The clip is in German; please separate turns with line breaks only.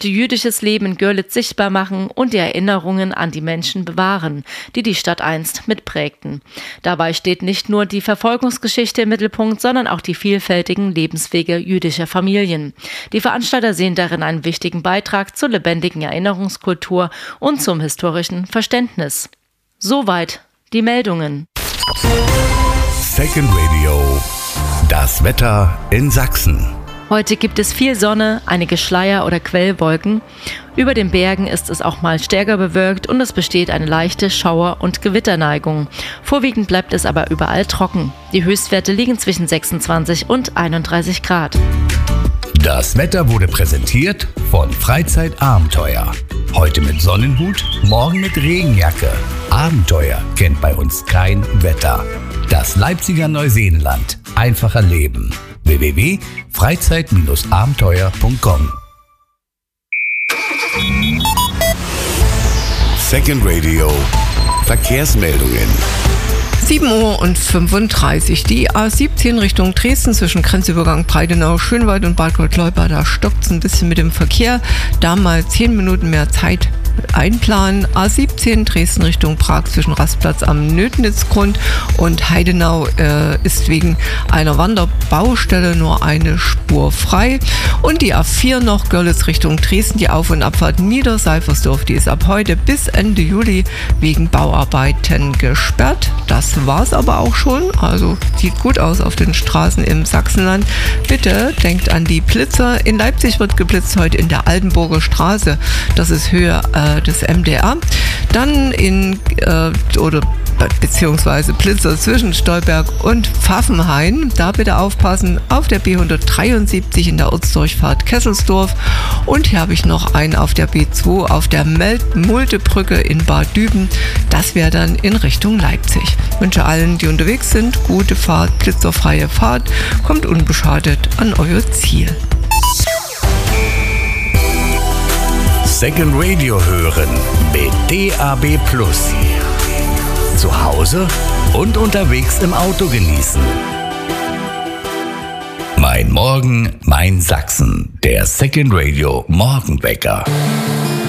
möchte jüdisches Leben in Görlitz sichtbar machen und die Erinnerungen an die Menschen bewahren, die die Stadt einst mitprägten. Dabei steht nicht nur die Verfolgungsgeschichte im Mittelpunkt, sondern auch die vielfältigen Lebenswege jüdischer Familien. Die Veranstalter sehen darin einen wichtigen Beitrag zur lebendigen Erinnerungskultur und zum historischen Verständnis. Soweit die Meldungen.
Second Radio. Das Wetter in Sachsen.
Heute gibt es viel Sonne, einige Schleier- oder Quellwolken. Über den Bergen ist es auch mal stärker bewölkt und es besteht eine leichte Schauer- und Gewitterneigung. Vorwiegend bleibt es aber überall trocken. Die Höchstwerte liegen zwischen 26 und 31 Grad.
Das Wetter wurde präsentiert von Freizeitabenteuer. Heute mit Sonnenhut, morgen mit Regenjacke. Abenteuer kennt bei uns kein Wetter. Das Leipziger Neuseenland. Einfacher Leben. www.freizeit-abenteuer.com. Second Radio. Verkehrsmeldungen.
7:35 Uhr. Die A17 Richtung Dresden zwischen Grenzübergang Breitenau, Schönwald und Bad Gottleuba. Da stockt es ein bisschen mit dem Verkehr. Da mal 10 Minuten mehr Zeit einplanen. A17 Dresden Richtung Prag zwischen Rastplatz am Nötnitzgrund und Heidenau ist wegen einer Wanderbaustelle nur eine Spur frei. Und die A4 noch Görlitz Richtung Dresden, die Auf- und Abfahrt Niederseifersdorf, die ist ab heute bis Ende Juli wegen Bauarbeiten gesperrt. Das war's aber auch schon. Also sieht gut aus auf den Straßen im Sachsenland. Bitte denkt an die Blitzer. In Leipzig wird geblitzt heute in der Altenburger Straße. Das ist Höhe des MDR. Dann beziehungsweise Blitzer zwischen Stolberg und Pfaffenhain. Da bitte aufpassen. Auf der B173 in der Ortsdurchfahrt Kesselsdorf. Und hier habe ich noch einen auf der B2 auf der Multebrücke in Bad Düben. Das wäre dann in Richtung Leipzig. Ich wünsche allen, die unterwegs sind, gute Fahrt, blitzerfreie Fahrt. Kommt unbeschadet an euer Ziel.
Second Radio hören mit DAB+. Zu Hause und unterwegs im Auto genießen. Mein Morgen, mein Sachsen. Der Second Radio Morgenwecker.